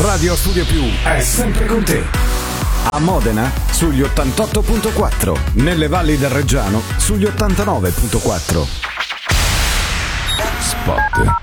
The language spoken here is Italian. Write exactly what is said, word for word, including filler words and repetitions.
Radio Studio Più è sempre con te. A Modena sugli ottantotto virgola quattro, nelle valli del Reggiano sugli ottantanove virgola quattro. Spot.